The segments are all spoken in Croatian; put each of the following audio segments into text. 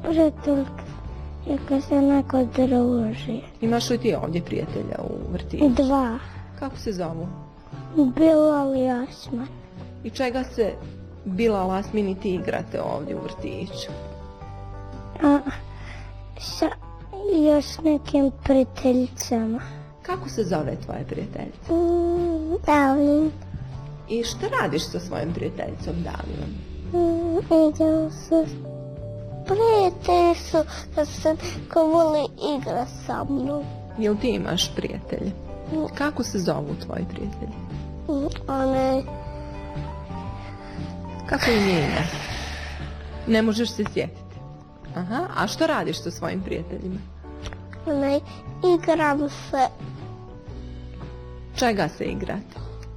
prijateljka je kad se neko druži. Imaš li ti ovdje prijatelja u vrtiću? 2. Kako se zovu? Bilal i Asman. I čega se Bilal, Asmin i ti igrate ovdje u vrtiću? Sa još nekim prijateljicama. Kako se zove tvoja prijateljica? Davlin. I šta radiš sa svojim prijateljicom Davlinom? Igram se. Prijatelji su kad se ko voli igra sa mnom. Jel ti imaš prijatelje? Kako se zovu tvoji prijatelji? Kako im je ime? Ne možeš se sjetiti. Aha, a što radiš sa svojim prijateljima? Igram se. Čega se igrate?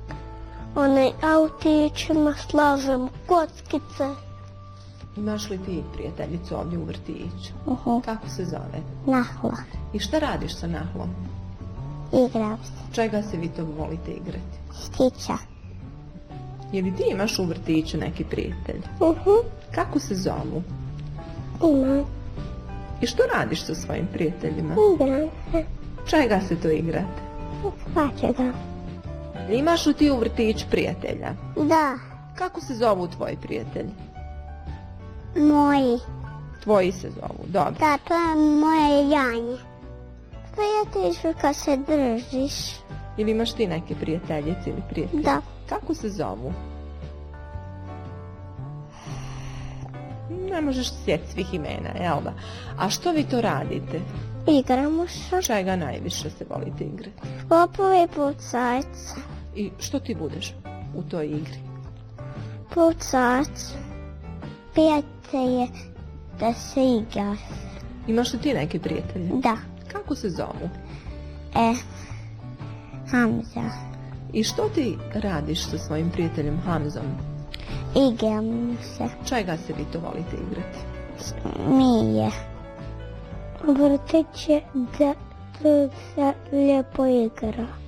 Autićima slažem kockice. Imaš li ti prijateljicu ovdje u vrtiću? Kako se zove? Nahla. I šta radiš sa Nahlom? Igram se. Čega se vi to volite igrati? Štića. Je li ti imaš u vrtiću neki prijatelj? Kako se zovu? Imam. I što radiš sa svojim prijateljima? Igram se. Čega se to igrate? Svačega. Imaš li ti u vrtiću prijatelja? Da. Kako se zovu tvoji prijatelji? Moji. Tvoji se zovu, dobro. Da, to je moje janje. Prijateljicu kad se držiš. Ili imaš ti neke prijateljice ili prijatelje? Da. Kako se zovu? Ne možeš se sjetiti svih imena, jel da? A što vi to radite? Igramo se. Čega najviše se volite igrati? Popovi i pucajca. I što ti budeš u toj igri? Pucac. Prijatelje da se igra. Imaš li ti neke prijatelje? Da. Kako se zovu? Hamza. I što ti radiš sa svojim prijateljem Hamzom? Igramo se. Čega se vi to volite igrati? Smije. Vrtić je da se lijepo igra.